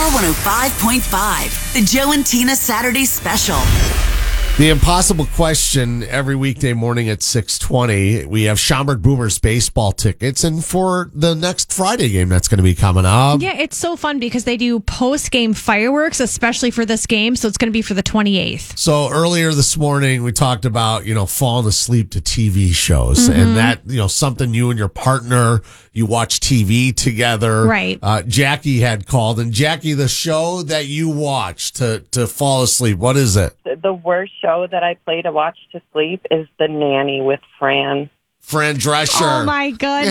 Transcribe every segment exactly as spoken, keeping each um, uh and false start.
one oh five point five, the Joe and Tina Saturday Special. The impossible question every weekday morning at six twenty. We have Schaumburg Boomers baseball tickets, and for the next Friday game that's going to be coming up. Yeah, it's so fun because they do post-game fireworks, especially for this game, so it's going to be for the twenty-eighth. So earlier this morning, we talked about, you know, falling asleep to T V shows, mm-hmm. and that, you know, something you and your partner, you watch T V together. Right. Uh, Jackie had called, and Jackie, the show that you watch to, to fall asleep, what is it? The worst show that I play to watch to sleep is The Nanny with Fran. Fran Drescher. Oh, my goodness.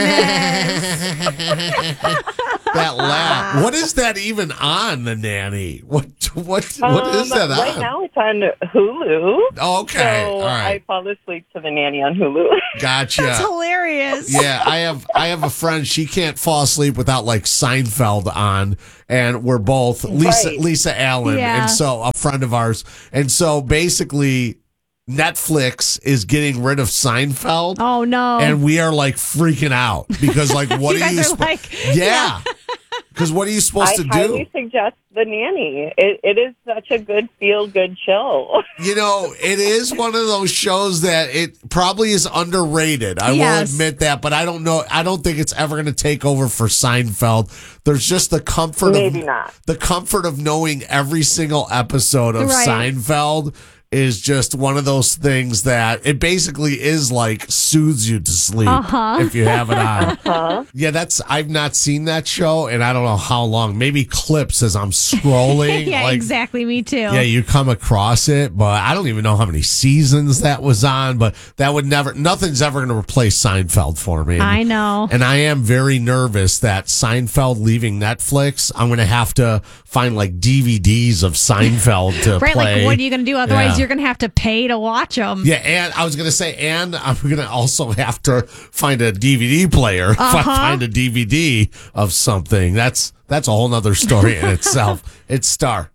That laugh. What is that even on, The Nanny? What what what um, is that on? Right now it's on Hulu. Okay. So all right. I fall asleep to The Nanny on Hulu. Gotcha. That's hilarious. Yeah, I have I have a friend, she can't fall asleep without like Seinfeld on, and we're both Lisa Right. Lisa Allen, Yeah. and so a friend of ours. And so basically Netflix is getting rid of Seinfeld. Oh, no. And we are like freaking out because like what You are you guys are spo- like- Yeah. Because what are you supposed I to do? highly suggest The Nanny. It, it is such a good feel-good show. You know, it is one of those shows that it probably is underrated. I Yes. will admit that, but I don't know. I don't think it's ever going to take over for Seinfeld. There's just the comfort Maybe of not. the comfort of knowing every single episode of Right. Seinfeld is just one of those things that it basically is like soothes you to sleep Uh-huh. if you have it on. Huh? Yeah, that's I've not seen that show, and I don't know how long. Maybe clips as I'm scrolling. yeah, like, exactly. Me too. Yeah, you come across it, but I don't even know how many seasons that was on. But that would never, nothing's ever going to replace Seinfeld for me. I know. And I am very nervous that Seinfeld leaving Netflix, I'm going to have to find like D V Ds of Seinfeld to Right, play. like what are you going to do? Otherwise, Yeah. you're going to have to pay to watch them. Yeah, and I was going to say, and I'm going to also have to find a D V D player. If I Uh-huh. find a D V D of something, that's that's a whole nother story in itself. It's Star.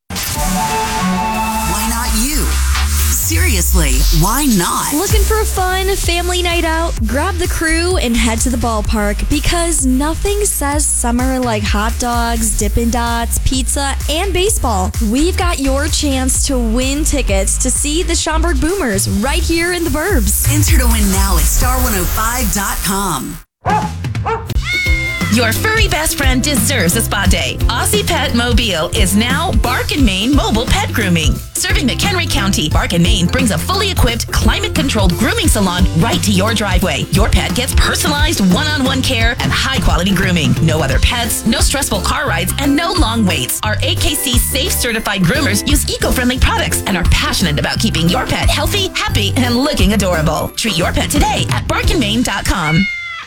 Why not you? Seriously, why not? Looking for a fun family night out? Grab the crew and head to the ballpark because nothing says summer like hot dogs, Dippin' Dots, pizza, and baseball. We've got your chance to win tickets to see the Schaumburg Boomers right here in the Burbs. Enter to win now at star one oh five dot com. Your furry best friend deserves a spa day. Aussie Pet Mobile is now Bark and Maine Mobile Pet Grooming. Serving McHenry County, Bark and Maine brings a fully equipped, climate-controlled grooming salon right to your driveway. Your pet gets personalized one-on-one care and high-quality grooming. No other pets, no stressful car rides, and no long waits. Our A K C safe certified groomers use eco-friendly products and are passionate about keeping your pet healthy, happy, and looking adorable. Treat your pet today at bark and maine dot com.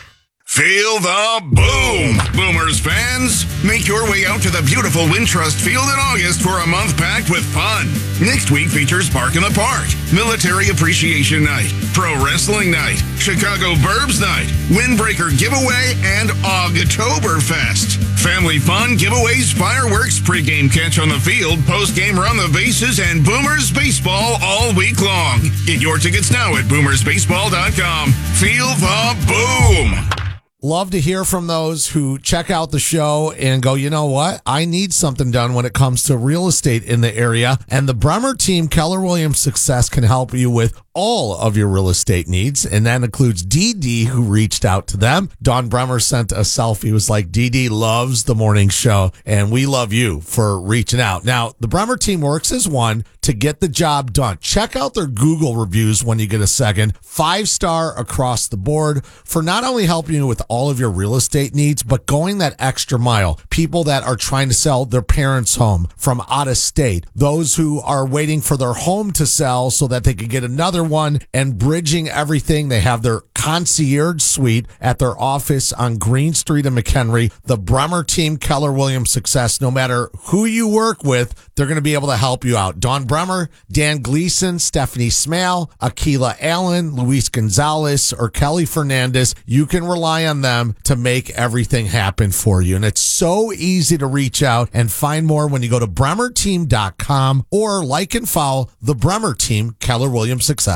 Feel the boom, Boomers fans. Make your way out to the beautiful Wintrust Field in August for a month packed with fun. Next week features Park in the Park, Military Appreciation Night, Pro Wrestling Night, Chicago Burbs Night, Windbreaker Giveaway, and Ogtoberfest. Family fun, giveaways, fireworks, pregame catch on the field, postgame run the bases, and Boomers Baseball all week long. Get your tickets now at boomers baseball dot com. Feel the boom. Love to hear from those who check out the show and go, you know what? I need something done when it comes to real estate in the area. And the Bremer team, Keller Williams Success, can help you with all of your real estate needs. And that includes Dee Dee, who reached out to them. Dawn Bremer sent a selfie. Was like, Dee Dee loves the morning show, and we love you for reaching out. Now, the Bremer team works as one to get the job done. Check out their Google reviews when you get a second. Five star across the board for not only helping you with all of your real estate needs, but going that extra mile. People that are trying to sell their parents' home from out of state, those who are waiting for their home to sell so that they could get another one, and bridging everything. They have their concierge suite at their office on Green Street in McHenry. The Bremer team, Keller Williams Success, no matter who you work with, they're going to be able to help you out. Dawn Bremer, Dan Gleason, Stephanie Smale, Akila Allen, Luis Gonzalez, or Kelly Fernandez, you can rely on them to make everything happen for you. And it's so easy to reach out and find more when you go to bremer team dot com or like and follow the Bremer team, Keller Williams Success.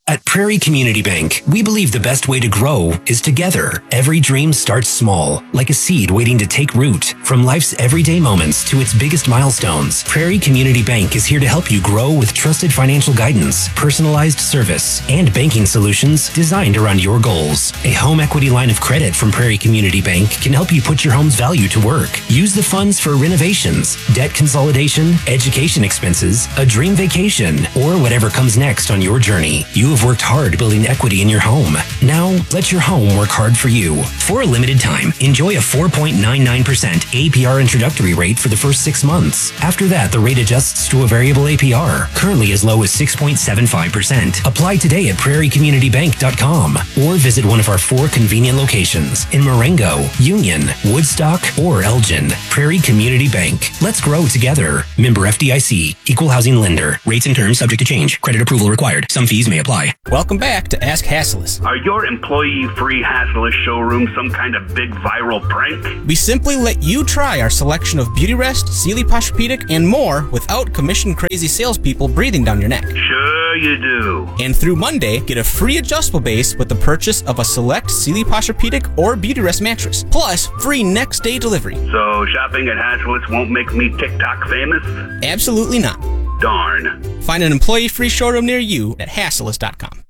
At Prairie Community Bank, we believe the best way to grow is together. Every dream starts small, like a seed waiting to take root. From life's everyday moments to its biggest milestones, Prairie Community Bank is here to help you grow with trusted financial guidance, personalized service, and banking solutions designed around your goals. A home equity line of credit from Prairie Community Bank can help you put your home's value to work. Use the funds for renovations, debt consolidation, education expenses, a dream vacation, or whatever comes next on your journey. You have worked hard building equity in your home. Now, let your home work hard for you. For a limited time, enjoy a four point nine nine percent A P R introductory rate for the first six months. After that, the rate adjusts to a variable A P R, currently as low as six point seven five percent. Apply today at prairie community bank dot com or visit one of our four convenient locations in Marengo, Union, Woodstock, or Elgin. Prairie Community Bank. Let's grow together. Member F D I C. Equal housing lender. Rates and terms subject to change. Credit approval required. Some fees may apply. Welcome back to Ask Hasslis. Are your employee-free Hasslis showroom some kind of big viral prank? We simply let you try our selection of Beauty Rest, Sealy Posturepedic, and more without commission-crazy salespeople breathing down your neck. Sure you do. And through Monday, get a free adjustable base with the purchase of a select Sealy Posturepedic or Beauty Rest mattress, plus free next-day delivery. So shopping at Hasslis won't make me TikTok famous? Absolutely not. Darn. Find an employee-free showroom near you at hasslis dot com.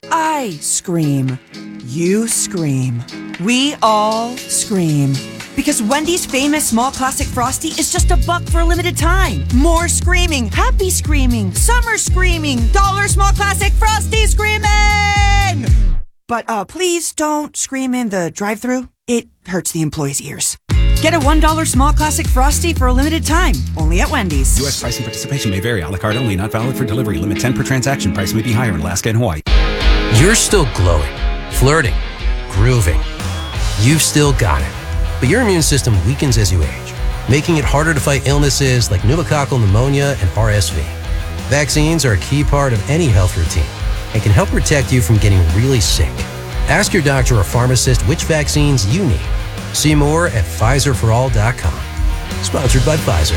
I scream. You scream. We all scream. Because Wendy's famous small classic Frosty is just a buck for a limited time. More screaming, happy screaming, summer screaming, dollar small classic Frosty screaming! But uh, please don't scream in the drive-thru. It hurts the employees' ears. Get a one dollar small classic Frosty for a limited time, only at Wendy's. U S price and participation may vary. A la carte only, not valid for delivery. Limit ten per transaction. Price may be higher in Alaska and Hawaii. You're still glowing, flirting, grooving. You've still got it. But your immune system weakens as you age, making it harder to fight illnesses like pneumococcal pneumonia and R S V. Vaccines are a key part of any health routine and can help protect you from getting really sick. Ask your doctor or pharmacist which vaccines you need. See more at Pfizer for all dot com. Sponsored by Pfizer.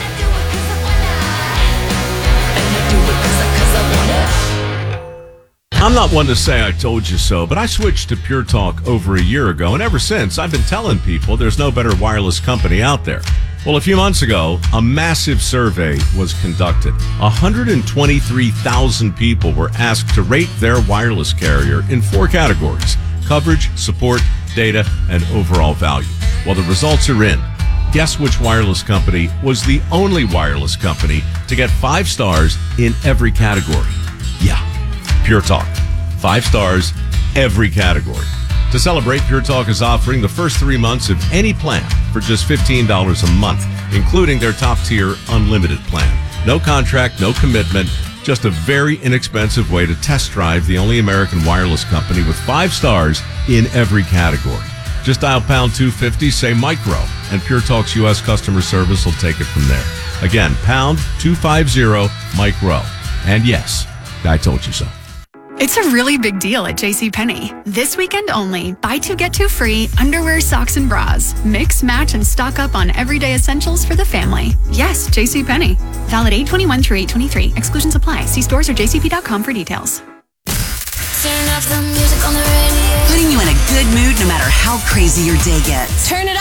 I'm not one to say I told you so, but I switched to Pure Talk over a year ago, and ever since, I've been telling people there's no better wireless company out there. Well, a few months ago, a massive survey was conducted. one hundred twenty-three thousand people were asked to rate their wireless carrier in four categories: coverage, support, data, and overall value. Well, the results are in. Guess which wireless company was the only wireless company to get five stars in every category? Yeah, Pure Talk. Five stars, every category. To celebrate, Pure Talk is offering the first three months of any plan for just fifteen dollars a month, including their top-tier unlimited plan. No contract, no commitment, just a very inexpensive way to test drive the only American wireless company with five stars in every category. Just dial pound two fifty, say micro, and Pure Talk's U S customer service will take it from there. Again, pound two fifty, micro. And yes, I told you so. It's a really big deal at JCPenney. This weekend only, buy two, get two free, underwear, socks, and bras. Mix, match, and stock up on everyday essentials for the family. Yes, JCPenney. Valid eight twenty-one through eight twenty-three. Exclusions apply. See stores or j c p dot com for details. Turn up the music on the radio. Putting you in a good mood no matter how crazy your day gets. Turn it up.